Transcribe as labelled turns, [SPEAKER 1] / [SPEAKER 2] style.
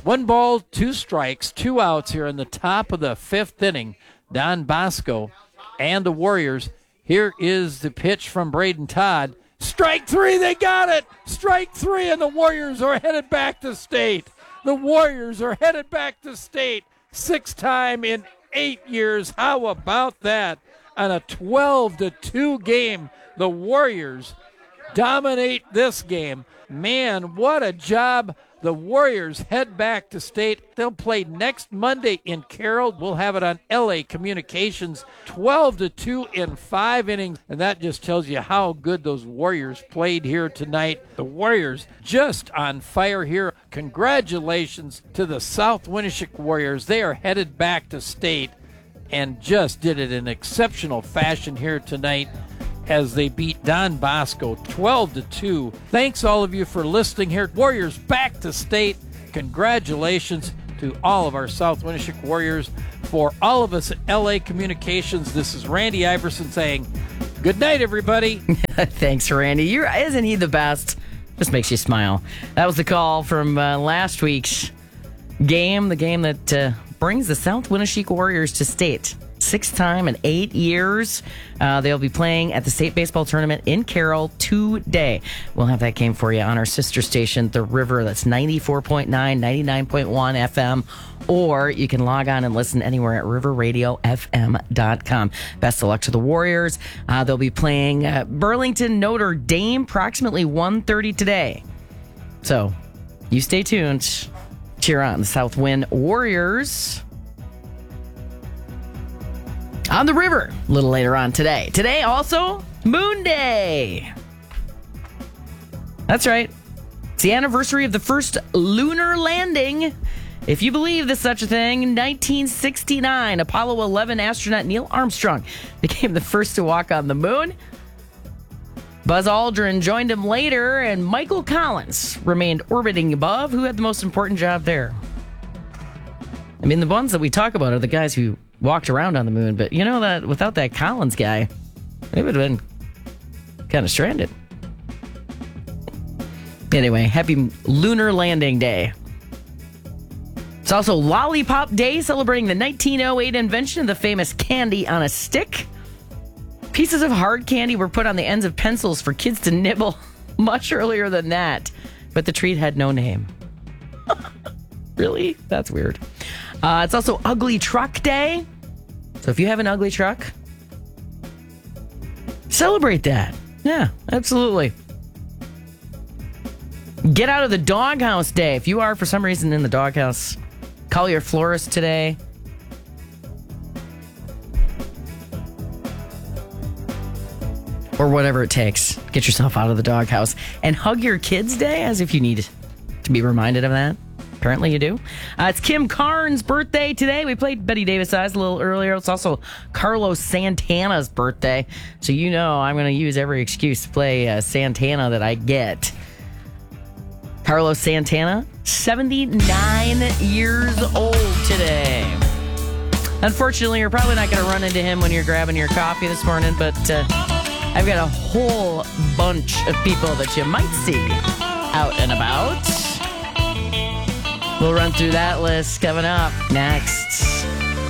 [SPEAKER 1] 1 ball, 2 strikes, 2 outs here in the top of the 5th inning. Don Bosco and the Warriors. Here is the pitch from Braden Todd. Strike 3, they got it! Strike 3, and the Warriors are headed back to state. The Warriors are headed back to state. 6th time in 8 years. How about that? On a 12-2 game, the Warriors dominate this game. Man, what a job. The Warriors head back to state. They'll play next Monday in Carroll. We'll have it on LA Communications. 12-2 in 5 innings. And that just tells you how good those Warriors played here tonight. The Warriors just on fire here. Congratulations to the South Winneshiek Warriors. They are headed back to state and just did it in exceptional fashion here tonight as they beat Don Bosco 12-2. Thanks all of you for listening here. Warriors back to state. Congratulations to all of our South Winneshiek Warriors. For all of us at LA Communications, this is Randy Iverson saying good night, everybody.
[SPEAKER 2] Thanks, Randy. Isn't he the best? Just makes you smile. That was the call from last week's game, the game that brings the South Winneshiek Warriors to state. 6th time in 8 years. They'll be playing at the state baseball tournament in Carroll today. We'll have that game for you on our sister station, The River. That's 94.9, 99.1 FM. Or you can log on and listen anywhere at riverradiofm.com. Best of luck to the Warriors. They'll be playing Burlington Notre Dame approximately 1:30 today. So you stay tuned. Cheer on the South Wind Warriors on the river a little later on today. Today also, Moon Day. That's right. It's the anniversary of the first lunar landing. If you believe there's such a thing, 1969, Apollo 11 astronaut Neil Armstrong became the first to walk on the moon. Buzz Aldrin joined him later, and Michael Collins remained orbiting above. Who had the most important job there? I mean, the ones that we talk about are the guys who walked around on the moon, but you know that without that Collins guy, they would have been kind of stranded. Anyway, happy Lunar Landing Day. It's also Lollipop Day, celebrating the 1908 invention of the famous candy on a stick. Pieces of hard candy were put on the ends of pencils for kids to nibble much earlier than that, but the treat had no name. Really? That's weird. It's also Ugly Truck Day. So if you have an ugly truck, celebrate that. Yeah, absolutely. Get out of the doghouse day. If you are for some reason in the doghouse, call your florist today. Or whatever it takes. Get yourself out of the doghouse. And hug your kids day as if you need to be reminded of that. Apparently you do. It's Kim Carnes' birthday today. We played Betty Davis Eyes a little earlier. It's also Carlos Santana's birthday. So you know I'm going to use every excuse to play Santana that I get. Carlos Santana, 79 years old today. Unfortunately, you're probably not going to run into him when you're grabbing your coffee this morning, but I've got a whole bunch of people that you might see out and about. We'll run through that list coming up next.